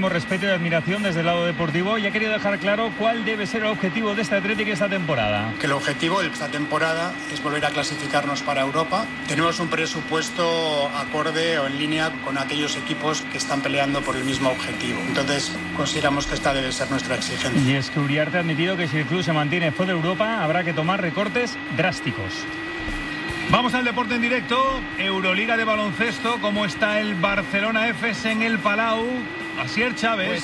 máximo respeto y admiración desde el lado deportivo y ha querido dejar claro cuál debe ser el objetivo de este Athletic esta temporada. Que el objetivo de esta temporada es volver a clasificarnos para Europa. Tenemos un presupuesto acorde o en línea con aquellos equipos que están peleando por el mismo objetivo. Entonces, consideramos que esta debe ser nuestra exigencia. Y es que Uriarte ha admitido que si el club se mantiene fuera de Europa, habrá que tomar recortes drásticos. Vamos al deporte en directo. Euroliga de baloncesto. ¿Cómo está el Barcelona Efes en el Palau? Asier Chávez.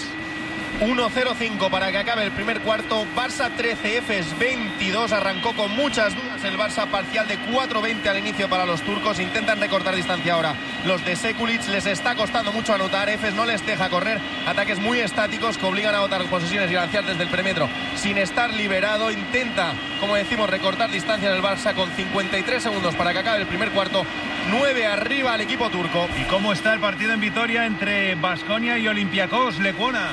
1-0-5 para que acabe el primer cuarto. Barça 13, Efes 22. Arrancó con muchas dudas el Barça, parcial de 4-20 al inicio para los turcos. Intentan recortar distancia ahora los de Sekulic. Les está costando mucho anotar. Efes no les deja correr. Ataques muy estáticos que obligan a botar posesiones y lanzar desde el perímetro sin estar liberado. Intenta, como decimos, recortar distancia del Barça con 53 segundos para que acabe el primer cuarto. 9 arriba al equipo turco. ¿Y cómo está el partido en Vitoria entre Baskonia y Olympiacos, Lecuona?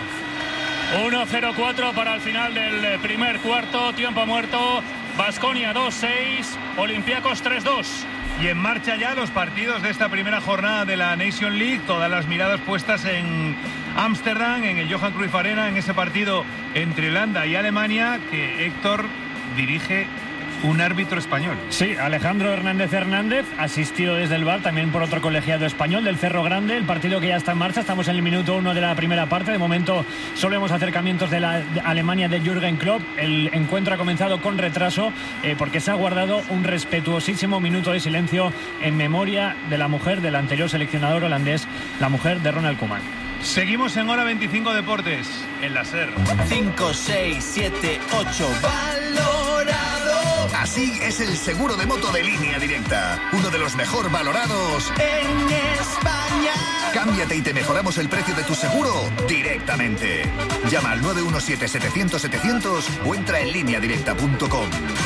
1-0-4 para el final del primer cuarto, tiempo muerto. Baskonia 2-6, Olympiacos 3-2. Y en marcha ya los partidos de esta primera jornada de la Nation League, todas las miradas puestas en Ámsterdam, en el Johan Cruyff Arena, en ese partido entre Holanda y Alemania que Héctor dirige un árbitro español. Sí, Alejandro Hernández, asistido desde el VAR, también por otro colegiado español del Cerro Grande. El partido que ya está en marcha, estamos en el minuto 1 de la primera parte. De momento solo vemos acercamientos de la Alemania de Jürgen Klopp. El encuentro ha comenzado con retraso porque se ha guardado un respetuosísimo minuto de silencio en memoria de la mujer del anterior seleccionador holandés, la mujer de Ronald Koeman. Seguimos en Hora 25 Deportes, en la SER. 5, 6, 7, 8, valorado. Así es el seguro de moto de Línea Directa, uno de los mejor valorados en España. Cámbiate y te mejoramos el precio de tu seguro directamente. Llama al 917-700-700 o entra en lineadirecta.com.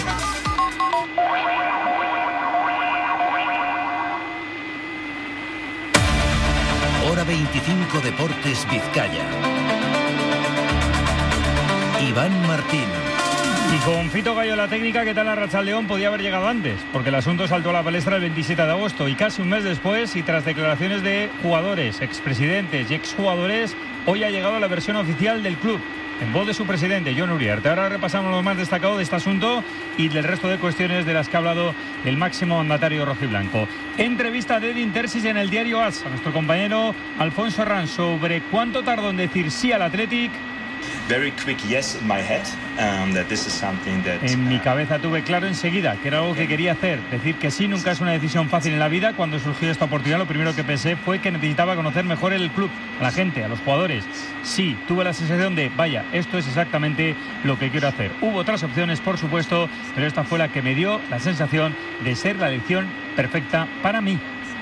Hora 25 Deportes Vizcaya. Iván Martín. Y con Fito Gallo la técnica, ¿qué tal Arratsaldeón? Podía haber llegado antes, porque el asunto saltó a la palestra el 27 de agosto y casi un mes después, y tras declaraciones de jugadores, expresidentes y exjugadores, hoy ha llegado la versión oficial del club, en voz de su presidente, Jon Uriarte. Ahora repasamos lo más destacado de este asunto y del resto de cuestiones de las que ha hablado el máximo mandatario rojiblanco. Entrevista de Edin Terzic en el diario AS a nuestro compañero Alfonso Herrán sobre cuánto tardó en decir sí al Athletic. En mi cabeza tuve claro enseguida que era algo que quería hacer. Decir que sí nunca es una decisión fácil en la vida. Cuando surgió esta oportunidad, lo primero que pensé fue que necesitaba conocer mejor el club, a la gente, a los jugadores. Sí, tuve la sensación de, vaya, esto es exactamente lo que quiero hacer. Hubo otras opciones, por supuesto, pero esta fue la que me dio la sensación de ser la elección perfecta para mí.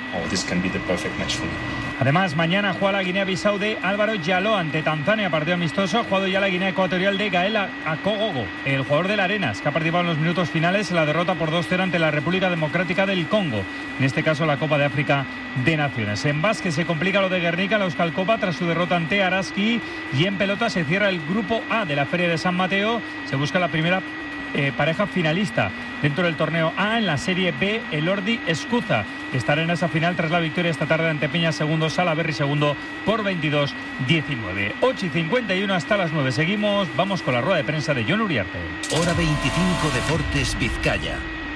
Además, mañana juega la Guinea-Bissau de Álvaro Yaló ante Tanzania, partido amistoso. Ha jugado ya la Guinea Ecuatorial de Gael Akogogo, el jugador del Arenas, que ha participado en los minutos finales en la derrota por 2-0 ante la República Democrática del Congo, en este caso la Copa de África de Naciones. En básquet se complica lo de Guernica, la Euskal Copa, tras su derrota ante Araski, y en pelota se cierra el grupo A de la Feria de San Mateo. Se busca la primera pareja finalista dentro del torneo A. En la Serie B, el Ordi Escuza estará en esa final tras la victoria esta tarde ante Peña segundo, Salaberry segundo por 22-19. 8:51 hasta las 9. Seguimos, vamos con la rueda de prensa de Jon Uriarte. Hora 25 Deportes Vizcaya.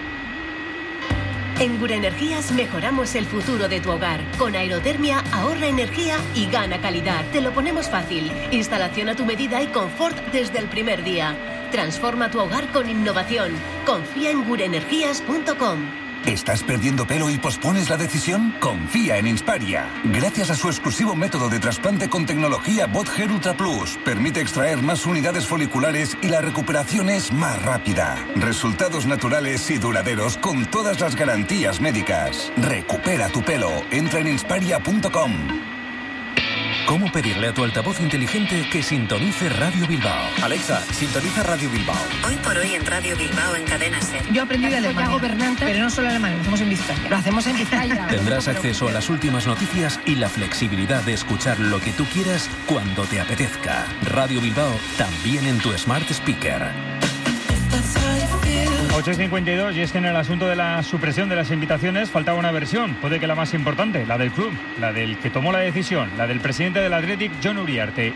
En Gurenergías mejoramos el futuro de tu hogar. Con aerotermia ahorra energía y gana calidad. Te lo ponemos fácil. Instalación a tu medida y confort desde el primer día. Transforma tu hogar con innovación. Confía en gurenergías.com. ¿Estás perdiendo pelo y pospones la decisión? Confía en Insparia. Gracias a su exclusivo método de trasplante con tecnología BotHair Ultra Plus, permite extraer más unidades foliculares y la recuperación es más rápida. Resultados naturales y duraderos con todas las garantías médicas. Recupera tu pelo. Entra en insparia.com. ¿Cómo pedirle a tu altavoz inteligente que sintonice Radio Bilbao? Alexa, sintoniza Radio Bilbao. Hoy por hoy en Radio Bilbao, en Cadena SER. Yo aprendí de Alemania, pero no solo alemán, lo hacemos en Vizcaya. Lo hacemos en Vizcaya. Tendrás acceso a las últimas noticias y la flexibilidad de escuchar lo que tú quieras cuando te apetezca. Radio Bilbao, también en tu Smart Speaker. 8:52, y es que en el asunto de la supresión de las invitaciones faltaba una versión, puede que la más importante, la del club, la del que tomó la decisión, la del presidente del Athletic, Jon Uriarte.